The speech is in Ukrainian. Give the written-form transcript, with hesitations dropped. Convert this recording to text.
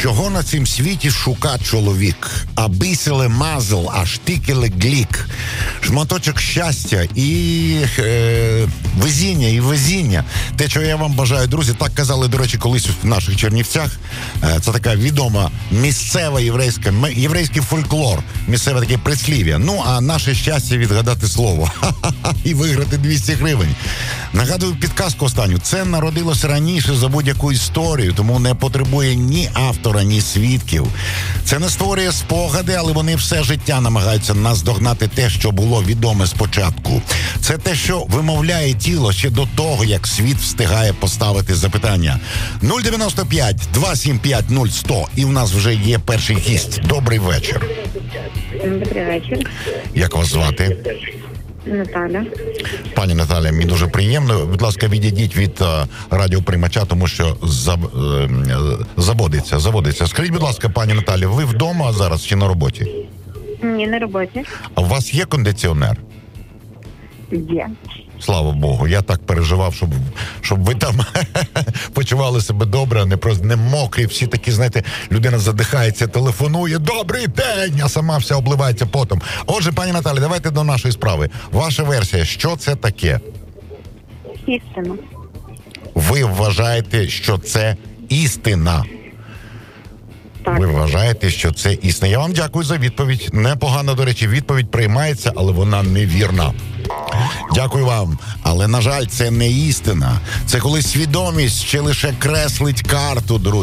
Чого на цім світі шука чоловік? Аби селе мазл, аж тикеле глік. Шматочок щастя і везіння. Те, що я вам бажаю, друзі, так казали, до речі, колись в наших Чернівцях. Це така відома місцева єврейський фольклор, місцеве таке прислів'я. Ну, а наше щастя відгадати слово. І виграти 200 гривень. Нагадую підказку останню. Це народилося раніше за будь-яку історію, тому не потребує ні автора, ні свідків. Це не створює спогади, але вони все життя намагаються наздогнати те, що було відоме спочатку. Це те, що вимовляє тіло ще до того, як світ встигає поставити запитання. 095-275-0100. І в нас вже є перший гість. Добрий вечір. Добрий вечір. Як вас звати? Наталя. Пані Наталя, мені дуже приємно. Будь ласка, відійдіть від радіоприймача, тому що заводиться. Скажіть, будь ласка, пані Наталі, ви вдома зараз чи на роботі? Ні, на роботі. А у вас є кондиціонер? Є. Слава Богу, я так переживав, щоб ви там почували себе добре, а не мокрі. Всі такі, знаєте, людина задихається, телефонує, добрий день, а сама вся обливається потом. Отже, пані Наталі, давайте до нашої справи. Ваша версія, що це таке? Істина. Ви вважаєте, що це істина? Так. Ви вважаєте, що це істина. Я вам дякую за відповідь. Непогано, до речі, відповідь приймається, але вона невірна. Дякую вам. Але, на жаль, це не істина. Це коли свідомість ще лише креслить карту, друзі.